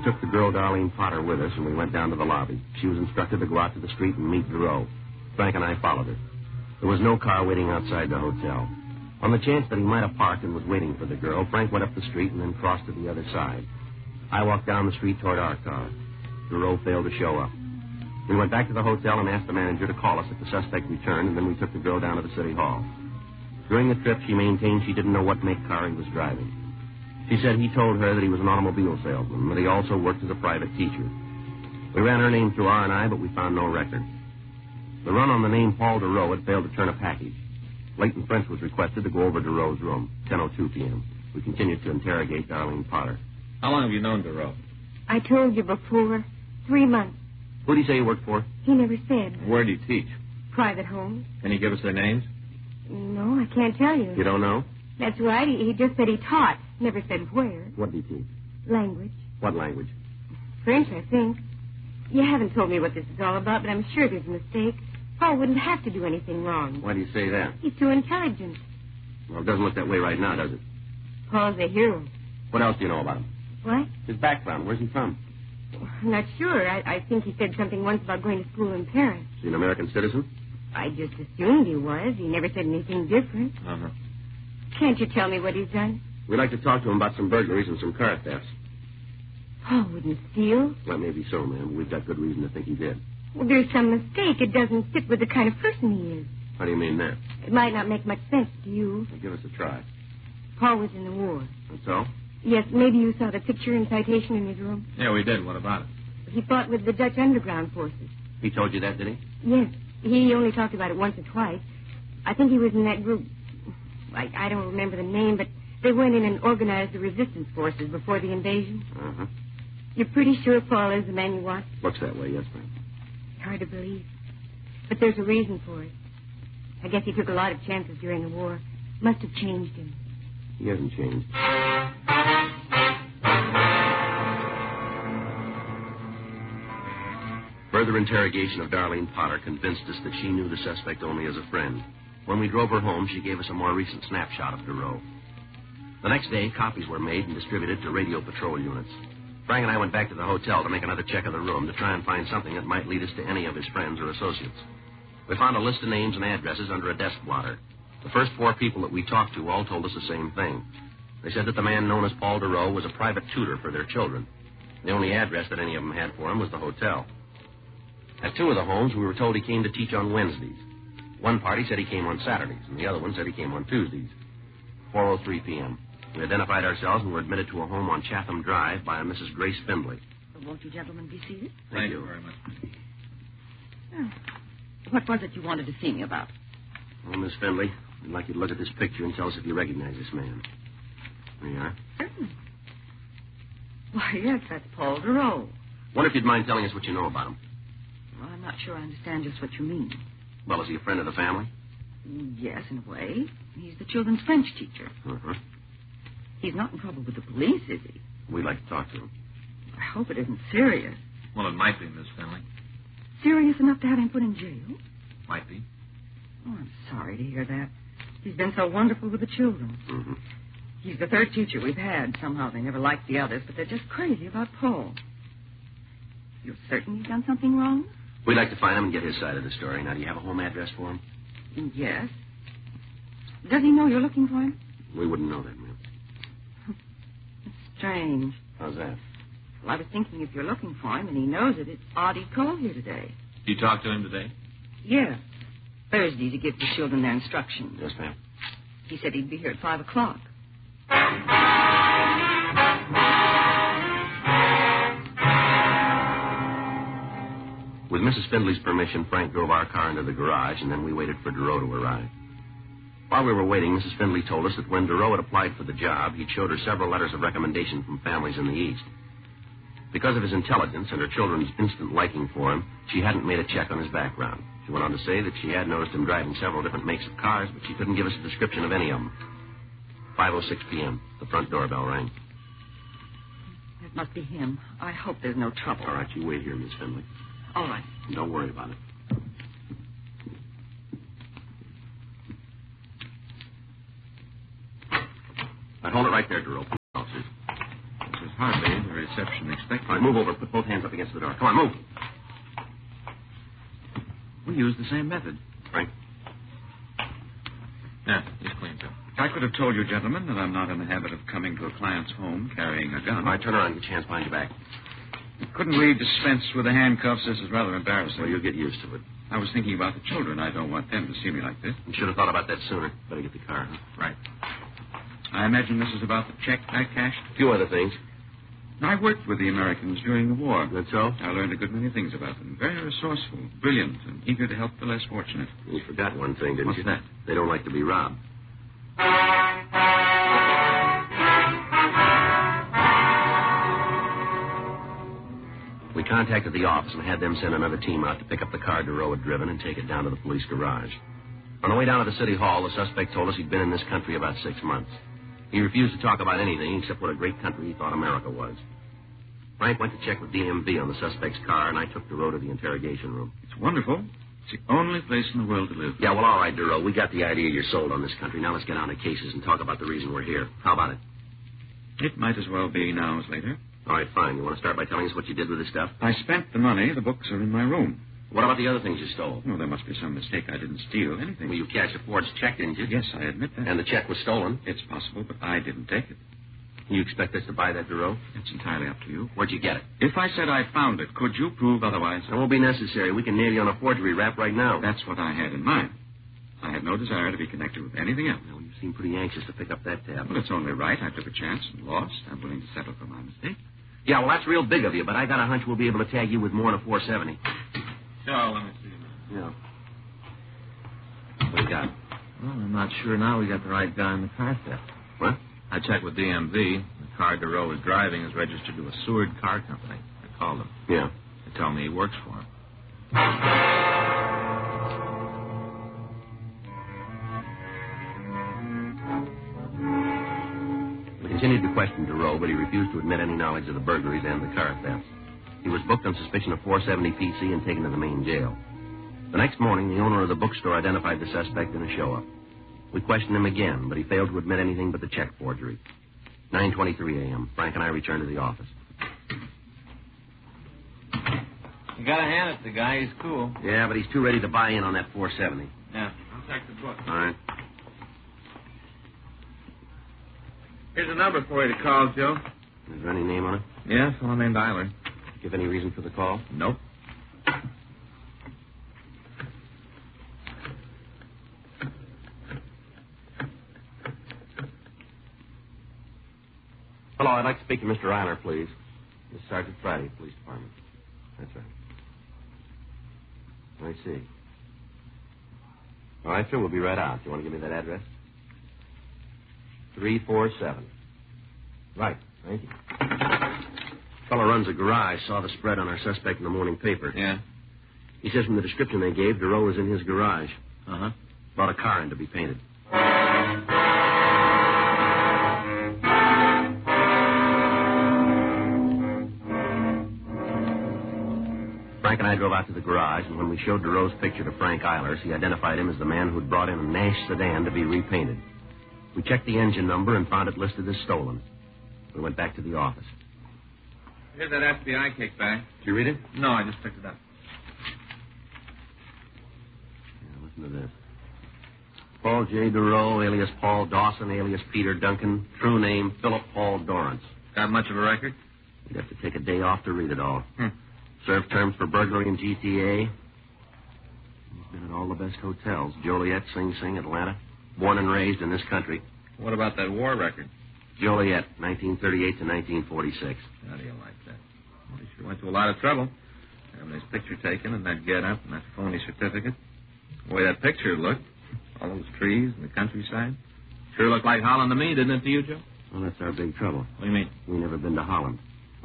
took the girl, Darlene Potter, with us, and we went down to the lobby. She was instructed to go out to the street and meet Duro. Frank and I followed her. There was no car waiting outside the hotel. On the chance that he might have parked and was waiting for the girl, Frank went up the street and then crossed to the other side. I walked down the street toward our car. Duro failed to show up. We went back to the hotel and asked the manager to call us if the suspect returned, and then we took the girl down to the city hall. During the trip, she maintained she didn't know what make car he was driving. She said he told her that he was an automobile salesman, that he also worked as a private teacher. We ran her name through R&I, but we found no record. The run on the name Paul Duro had failed to turn a package. Leighton French was requested to go over to Duro's room, 10:02 p.m. We continued to interrogate Darlene Potter. How long have you known Duro? I told you before. 3 months. Who did he say he worked for? He never said. Where did he teach? Private homes. Can you give us their names? No, I can't tell you. You don't know? That's right. He just said he taught. Never said where. What did he teach? Language. What language? French, I think. You haven't told me what this is all about, but I'm sure there's a mistake. Paul wouldn't have to do anything wrong. Why do you say that? He's too intelligent. Well, it doesn't look that way right now, does it? Paul's a hero. What else do you know about him? What? His background. Where's he from? I'm not sure. I think he said something once about going to school in Paris. Is he an American citizen? I just assumed he was. He never said anything different. Uh-huh. Can't you tell me what he's done? We'd like to talk to him about some burglaries and some car thefts. Paul wouldn't steal. Well, maybe so, ma'am. But we've got good reason to think he did. Well, there's some mistake. It doesn't fit with the kind of person he is. How do you mean that? It might not make much sense to you. Well, give us a try. Paul was in the war. And so? Yes, maybe you saw the picture and citation in his room. Yeah, we did. What about it? He fought with the Dutch underground forces. He told you that, did he? Yes. He only talked about it once or twice. I think he was in that group. I don't remember the name, but they went in and organized the resistance forces before the invasion. Uh-huh. You're pretty sure Paul is the man you want? Looks that way, yes, ma'am. Hard to believe. But there's a reason for it. I guess he took a lot of chances during the war. Must have changed him. He hasn't changed. Further interrogation of Darlene Potter convinced us that she knew the suspect only as a friend. When we drove her home, she gave us a more recent snapshot of Duro. The next day, copies were made and distributed to radio patrol units. Frank and I went back to the hotel to make another check of the room to try and find something that might lead us to any of his friends or associates. We found a list of names and addresses under a desk blotter. The first 4 people that we talked to all told us the same thing. They said that the man known as Paul Duro was a private tutor for their children. The only address that any of them had for him was the hotel. At 2 of the homes, we were told he came to teach on Wednesdays. One party said he came on Saturdays, and the other one said he came on Tuesdays. 4:03 p.m. We identified ourselves and were admitted to a home on Chatham Drive by a Mrs. Grace Findlay. Won't you gentlemen be seated? Thank you very much. What was it you wanted to see me about? Well, Miss Findlay, we'd like you to look at this picture and tell us if you recognize this man. There you are. Why, yes, that's Paul Duro. Wonder if you'd mind telling us what you know about him. Well, I'm not sure I understand just what you mean. Well, is he a friend of the family? Yes, in a way. He's the children's French teacher. Uh-huh. He's not in trouble with the police, is he? We'd like to talk to him. I hope it isn't serious. Well, it might be, Miss Finley. Serious enough to have him put in jail? Might be. Oh, I'm sorry to hear that. He's been so wonderful with the children. Mm-hmm. He's the 3rd teacher we've had. Somehow they never liked the others, but they're just crazy about Paul. You're certain he's done something wrong? We'd like to find him and get his side of the story. Now, do you have a home address for him? Yes. Does he know you're looking for him? We wouldn't know that, ma'am. It's strange. How's that? Well, I was thinking if you're looking for him and he knows it, it's odd he called here today. You talked to him today? Yeah. Thursday to give the children their instructions. Yes, ma'am. He said he'd be here at 5 o'clock. With Mrs. Findlay's permission, Frank drove our car into the garage, and then we waited for Duro to arrive. While we were waiting, Mrs. Findlay told us that when Duro had applied for the job, he'd showed her several letters of recommendation from families in the East. Because of his intelligence and her children's instant liking for him, she hadn't made a check on his background. She went on to say that she had noticed him driving several different makes of cars, but she couldn't give us a description of any of them. 5:06 p.m. The front doorbell rang. It must be him. I hope there's no trouble. All right, you wait here, Miss Findlay. All right. Don't worry about it. Now, hold it right there, Duro. Officers. This is hardly the reception expected. All right, move over. Put both hands up against the door. Come on, move. We use the same method. Frank? Yeah, he's clean, Joe. I could have told you, gentlemen, that I'm not in the habit of coming to a client's home carrying a gun. All right, turn around and get your hands behind your back. Couldn't we dispense with the handcuffs? This is rather embarrassing. Well, you'll get used to it. I was thinking about the children. I don't want them to see me like this. You should have thought about that sooner. Better get the car, huh? Right. I imagine this is about the check I cashed. A few other things. I worked with the Americans during the war. That so? I learned a good many things about them. Very resourceful, brilliant, and eager to help the less fortunate. You forgot one thing, didn't What's you? that? They don't like to be robbed. We contacted the office and had them send another team out to pick up the car DeRoe had driven and take it down to the police garage. On the way down to the city hall, the suspect told us he'd been in this country about 6 months. He refused to talk about anything except what a great country he thought America was. Frank went to check with DMV on the suspect's car, and I took DeRoe to the interrogation room. It's wonderful. It's the only place in the world to live. Yeah, well, all right, DeRoe. We got the idea you're sold on this country. Now let's get on to cases and talk about the reason we're here. How about it? It might as well be now as later. All right, fine. You want to start by telling us what you did with this stuff? I spent the money. The books are in my room. What about the other things you stole? Oh, there must be some mistake. I didn't steal anything. Well, you cashed a forged check, didn't you? Yes, I admit that. And the check was stolen. It's possible, but I didn't take it. You expect us to buy that, DeRoe? It's entirely up to you. Where'd you get it? If I said I found it, could you prove otherwise? It won't be necessary. We can nail you on a forgery rap right now. That's what I had in mind. I had no desire to be connected with anything else. Well, you seem pretty anxious to pick up that tab. Well, it's only right. I took a chance and lost. I'm willing to settle for my mistake. Yeah, well, that's real big of you, but I got a hunch we'll be able to tag you with more than a 470. Joe, let me see. Yeah. What do you got? Well, I'm not sure now we got the right guy in the car theft. What? I checked with DMV. The car DeRoe was driving is registered to a Seward Car Company. I called him. Yeah. They tell me he works for him. We continued to question DeRoe, but he refused to admit any knowledge of the burglaries and the car thefts. He was booked on suspicion of 470 PC and taken to the main jail. The next morning, the owner of the bookstore identified the suspect in a show-up. We questioned him again, but he failed to admit anything but the check forgery. 9:23 a.m. Frank and I returned to the office. You gotta hand it to the guy. He's cool. Yeah, but he's too ready to buy in on that 470. Yeah, I'll check the book. All right. Here's a number for you to call, Joe. Is there any name on it? Yeah, someone named Eiler. Give any reason for the call? Nope. Hello, I'd like to speak to Mr. Eiler, please. This is Sergeant Friday, Police Department. That's right. I see. All right, sir, we'll be right out. You want to give me that address? 347. Right, thank you. Fellow runs a garage, saw the spread on our suspect in the morning paper. Yeah? He says from the description they gave, DeRoe was in his garage. Uh-huh. Brought a car in to be painted. Frank and I drove out to the garage, and when we showed DeRoe's picture to Frank Eilers, he identified him as the man who'd brought in a Nash sedan to be repainted. We checked the engine number and found it listed as stolen. We went back to the office. Here's that FBI kickback. Did you read it? No, I just picked it up. Yeah, listen to this. Paul J. DeRoe, alias Paul Dawson, alias Peter Duncan. True name, Philip Paul Dorrance. Got much of a record? You'd have to take a day off to read it all. Served terms for burglary in GTA. He's been at all the best hotels. Joliet, Sing Sing, Atlanta. Born and raised in this country. What about that war record? Joliet, 1938 to 1946. How do you like that? Well, he sure went to a lot of trouble. Having his picture taken and that get-up and that phony certificate. The way that picture looked. All those trees and the countryside. Sure looked like Holland to me, didn't it to you, Joe? Well, that's our big trouble. What do you mean? We never been to Holland.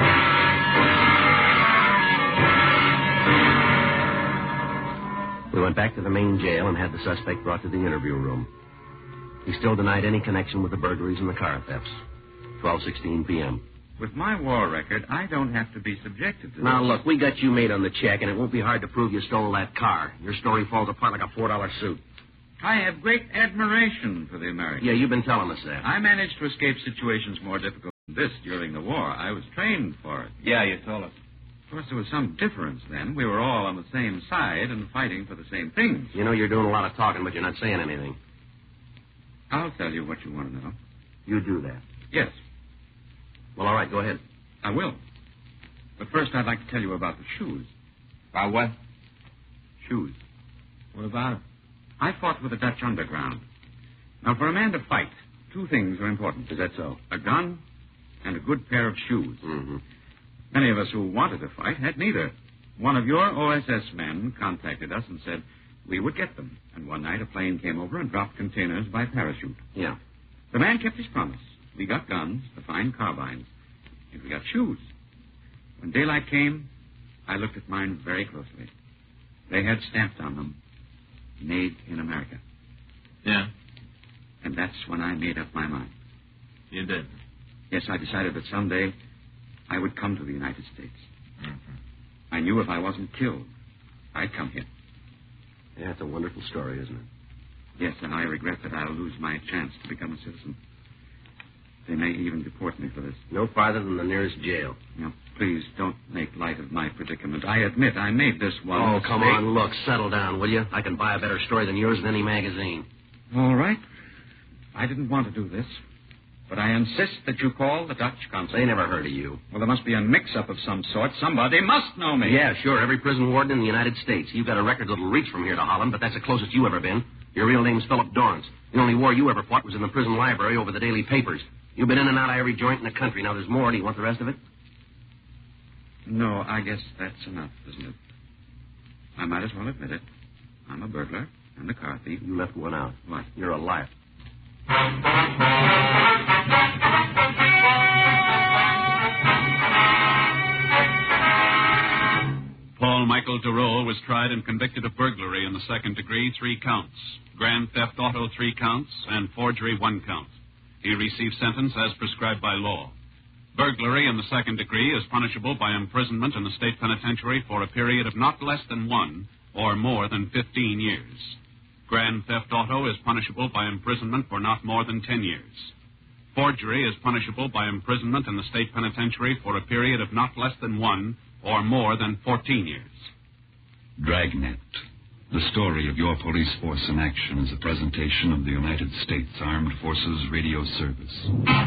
We went back to the main jail and had the suspect brought to the interview room. He still denied any connection with the burglaries and the car thefts. 12:16 p.m. With my war record, I don't have to be subjected to Now, this. look, we got you made on the check, and it won't be hard to prove you stole that car. Your story falls apart like a $4 suit. I have great admiration for the Americans. Yeah, you've been telling us that. I managed to escape situations more difficult This during the war. I was trained for it. Yeah, you told us. Of course, there was some difference then. We were all on the same side and fighting for the same things. You know you're doing a lot of talking, but you're not saying anything. I'll tell you what you want to know. You do that. Yes, Well, all right, go ahead. I will. But first, I'd like to tell you about the shoes. About what? Shoes. What about it? I fought with the Dutch underground. Now, for a man to fight, two things are important. Is that so? A gun and a good pair of shoes. Mm-hmm. Many of us who wanted to fight had neither. One of your OSS men contacted us and said we would get them. And one night a plane came over and dropped containers by parachute. Yeah. The man kept his promise. We got guns, the fine carbines, and we got shoes. When daylight came, I looked at mine very closely. They had stamped on them, made in America. Yeah, And that's when I made up my mind. you did. Yes, I decided that someday I would come to the United States. Mm-hmm. I knew if I wasn't killed, I'd come here. Yeah, it's a wonderful story, isn't it? Yes, and I regret that I'll lose my chance to become a citizen. They may even deport me for this. No farther than the nearest jail. Now, please don't make light of my predicament. I admit I made this one. Oh, come mistake. on, look, settle down, will you? I can buy a better story than yours in any magazine. All right. I didn't want to do this, but I insist that you call the Dutch consul. They never heard of you. Well, there must be a mix-up of some sort. Somebody must know me. Yeah, sure, every prison warden in the United States. You've got a record that'll reach from here to Holland, but that's the closest you ever been. Your real name's Philip Dorrance. The only war you ever fought was in the prison library over the daily papers. You've been in and out of every joint in the country. Now, there's more. Do you want the rest of it? No, I guess that's enough, isn't it? I might as well admit it. I'm a burglar and a car thief. You left one out. What? You're a liar. Paul Michael DeRoe was tried and convicted of burglary in the second degree, 3 counts, grand theft auto, 3 counts, and forgery, 1 count. He received sentence as prescribed by law. Burglary in the second degree is punishable by imprisonment in the state penitentiary for a period of not less than 1 or more than 15 years. Grand theft auto is punishable by imprisonment for not more than 10 years. Forgery is punishable by imprisonment in the state penitentiary for a period of not less than 1 or more than 14 years. Dragnet. The story of your police force in action is a presentation of the United States Armed Forces Radio Service.